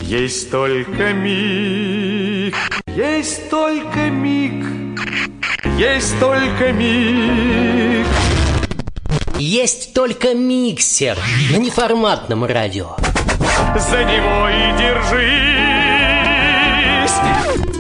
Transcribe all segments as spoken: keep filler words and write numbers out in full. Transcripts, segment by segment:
Есть только миг, есть только миг, есть только миг. Есть только миксер на неформатном радио. За него и держись.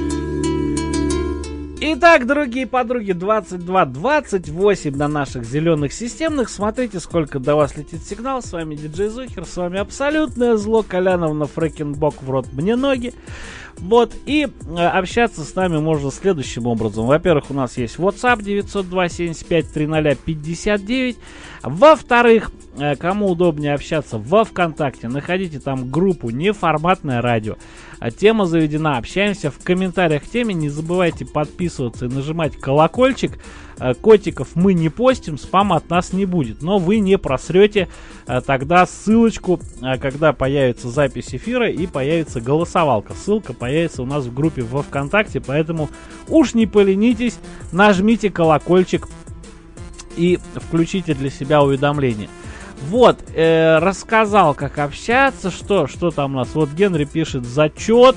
Итак, дорогие подруги, двадцать два двадцать восемь на наших зеленых системных. Смотрите, сколько до вас летит сигнал. С вами диджей Зухер, с вами абсолютное зло. Коляновна, фрэкинбок, в рот мне ноги. Вот, и э, общаться с нами можно следующим образом. Во-первых, у нас есть WhatsApp девятьсот два семьдесят пять тридцать пятьдесят девять. Во-вторых, э, кому удобнее общаться, во ВКонтакте находите там группу «Неформатное радио». А тема заведена, общаемся в комментариях к теме. Не забывайте подписываться и нажимать колокольчик. Э, котиков мы не постим, спама от нас не будет. Но вы не просрете э, тогда ссылочку, э, когда появится запись эфира и появится голосовалка. Ссылка появится у нас в группе во ВКонтакте, поэтому уж не поленитесь, нажмите колокольчик и включите для себя уведомления. Вот, э, рассказал, как общаться, что, что там у нас. Вот Генри пишет: зачет.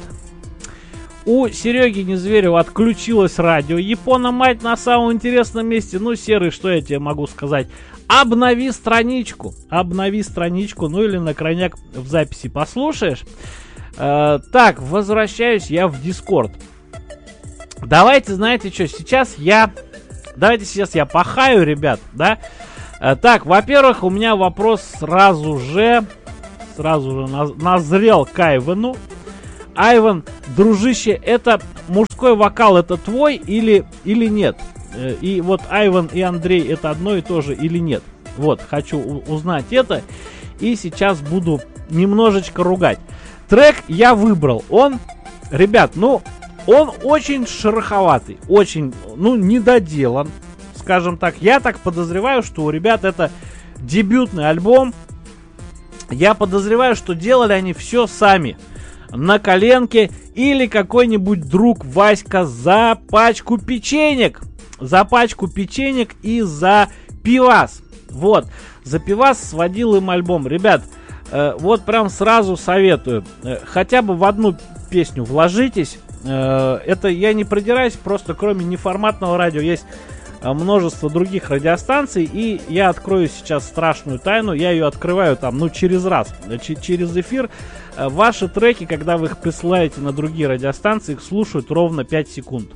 У Сереги Незверева отключилось радио. Япона, мать, на самом интересном месте. Ну, Серый, что я тебе могу сказать? Обнови страничку. Обнови страничку, ну или на крайняк в записи послушаешь. Э, так, возвращаюсь я в Discord. Давайте, знаете что, сейчас я... Давайте сейчас я пахаю, ребят, да? Э, так, во-первых, у меня вопрос сразу же... Сразу же наз, назрел к Айвану. Айван, дружище, это мужской вокал, это твой или, или нет? Э, и вот Айван и Андрей, это одно и то же или нет? Вот, хочу у- узнать это. И сейчас буду немножечко ругать. Трек я выбрал. Он, ребят, ну, он очень шероховатый, очень, ну, недоделан, скажем так. Я так подозреваю, что у ребят это дебютный альбом. Я подозреваю, что делали они все сами, на коленке, или какой-нибудь друг Васька за пачку печенек. За пачку печенек и за пивас. Вот, за пивас сводил им альбом. Ребят, э, вот прям сразу советую, э, хотя бы в одну песню вложитесь. Э, это я не придираюсь, просто кроме неформатного радио есть э, множество других радиостанций. И я открою сейчас страшную тайну. Я ее открываю там, ну, через раз, ч- через эфир. Э, ваши треки, когда вы их присылаете на другие радиостанции, их слушают ровно пять секунд.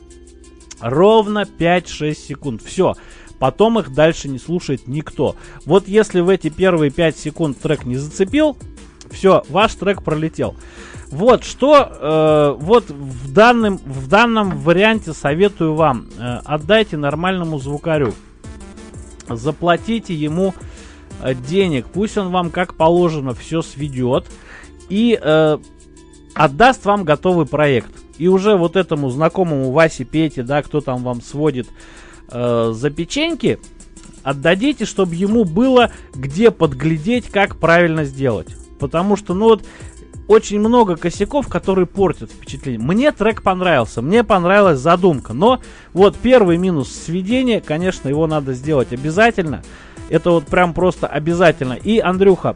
Ровно пять-шесть секунд. Все. Потом их дальше не слушает никто. Вот если в эти первые пять секунд трек не зацепил, все, ваш трек пролетел. Вот что э, вот в данном, в данном варианте советую вам. Э, отдайте нормальному звукарю. Заплатите ему э, денег. Пусть он вам как положено все сведет. И э, отдаст вам готовый проект. И уже вот этому знакомому Васе, Пете, да, кто там вам сводит э, за печеньки, отдадите, чтобы ему было где подглядеть, как правильно сделать. Потому что, ну вот, очень много косяков, которые портят впечатление. Мне трек понравился, мне понравилась задумка. Но вот первый минус сведения, конечно, его надо сделать обязательно. Это вот прям просто обязательно. И, Андрюха,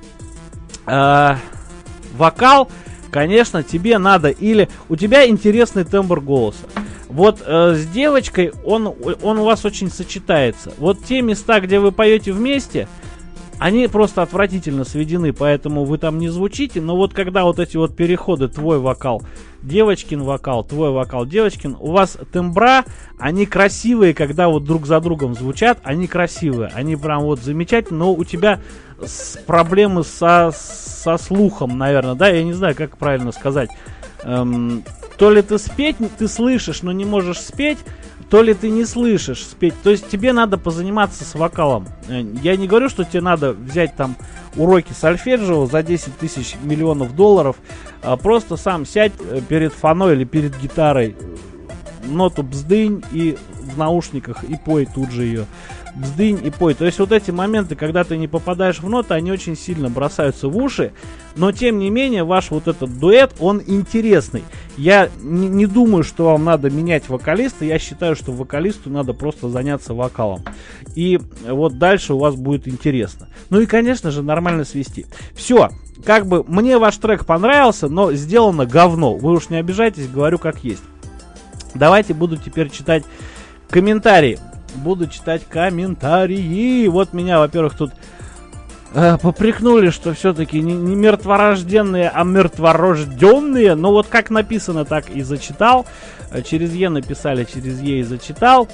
э, вокал, конечно, тебе надо, или у тебя интересный тембр голоса. Вот э, с девочкой он, он у вас очень сочетается. Вот те места, где вы поете вместе, они просто отвратительно сведены, поэтому вы там не звучите. Но вот когда вот эти вот переходы, твой вокал, девочкин вокал, твой вокал, девочкин, у вас тембра, они красивые, когда вот друг за другом звучат, они красивые, они прям вот замечательные, но у тебя с, проблемы со, со слухом, наверное, да, я не знаю, как правильно сказать. Эм, то ли ты спеть, ты слышишь, но не можешь спеть, то ли ты не слышишь спеть. То есть тебе надо позаниматься с вокалом. Я не говорю, что тебе надо взять там уроки сольфеджио за десять тысяч миллионов долларов. А просто сам сядь перед фаной или перед гитарой, ноту бздынь и в наушниках и пой тут же ее. Бздынь и пой. То есть вот эти моменты, когда ты не попадаешь в ноты, они очень сильно бросаются в уши. Но тем не менее, ваш вот этот дуэт, он интересный. Я не, не думаю, что вам надо менять вокалиста. Я считаю, что вокалисту надо просто заняться вокалом. И вот дальше у вас будет интересно. Ну и, конечно же, нормально свести. Все. как бы мне ваш трек понравился, но сделано говно. Вы уж не обижайтесь, говорю как есть. Давайте буду теперь читать комментарии. Буду читать комментарии. Вот меня, во-первых, тут э, попрекнули, что все-таки не, не мертворожденные, а мертворожденные. Но вот как написано, так и зачитал. Через Е написали, через Е и зачитал.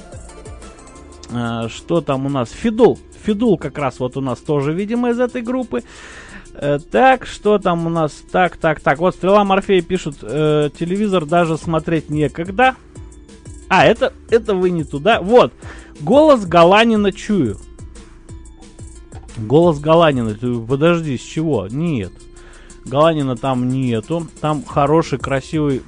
Э, что там у нас? Фидул. Фидул как раз вот у нас тоже, видимо, из этой группы. Э, так, что там у нас? Так, так, так. Вот Стрела Морфея пишут, э, телевизор даже смотреть некогда. А, это, это вы не туда. Вот. Голос Галанина чую. Голос Галанина. Ты, подожди, с чего? Нет. Галанина там нету. Там хороший, красивый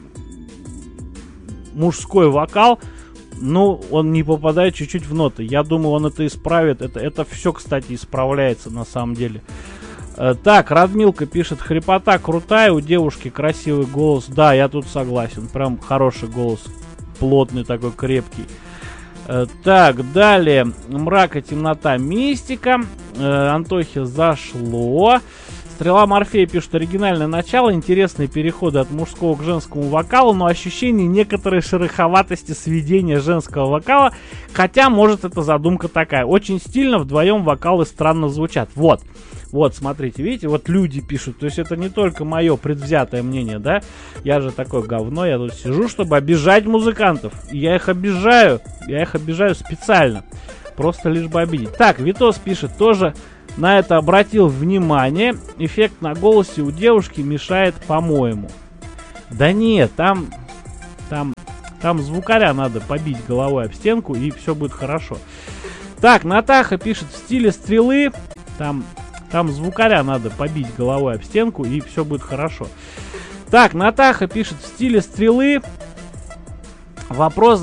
мужской вокал. Ну, он не попадает чуть-чуть в ноты. Я думаю, он это исправит. Это, это все, кстати, исправляется на самом деле. Э, так, Радмилка пишет, хрипота крутая, у девушки красивый голос. Да, я тут согласен. Прям хороший голос. Плотный такой, крепкий. Э, так, далее. Мрак и темнота, мистика. Э, Антохе зашло. Стрела Морфея пишет, оригинальное начало, интересные переходы от мужского к женскому вокалу, но ощущение некоторой шероховатости сведения женского вокала, хотя, может, это задумка такая. Очень стильно, вдвоем вокалы странно звучат. Вот, вот, смотрите, видите, вот люди пишут, то есть это не только мое предвзятое мнение, да, я же такое говно, я тут сижу, чтобы обижать музыкантов, и я их обижаю, я их обижаю специально, просто лишь бы обидеть. Так, Витос пишет, тоже на это обратил внимание. Эффект на голосе у девушки мешает, по-моему. Да нет, там, там, там звукаря надо побить головой об стенку, и все будет хорошо. Так, Натаха пишет, в стиле Стрелы. Там, там звукаря надо побить головой об стенку, и все будет хорошо. Так, Натаха пишет, в стиле Стрелы. Вопрос